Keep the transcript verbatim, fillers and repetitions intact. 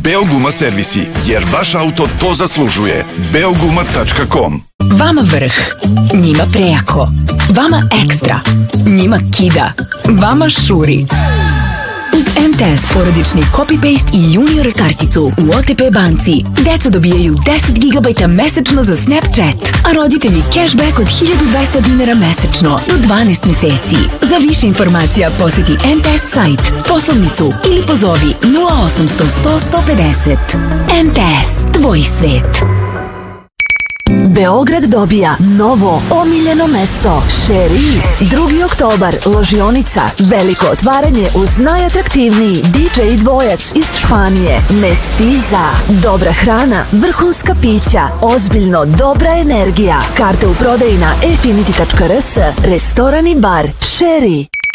Beoguma servisi, jer vaš auto to zaslužuje. beoguma tačka com. Vama vrh, njima prejako. Vama ekstra, njima kida. Vama šuri. Uz M T S porodični copy-paste i junior karticu u O T P banci deca dobijaju deset gigabajta mesečno za Snapchat, a roditelji cashback od hiljadu dvesta dinara mesečno do dvanaest meseci. Za više informacija poseti M T S sajt, poslovnicu ili pozovi nula osamsto sto sto pedeset. M T S, tvoj svet. Beograd dobija novo omiljeno mesto Šeri. drugi oktobar, ložionica, veliko otvaranje uz najatraktivniji D J dvojac iz Španije, Mestiza, dobra hrana, vrhunska pića, ozbiljno dobra energija. Karte u prodaji na efinity tačka r s, restoran i bar Šeri.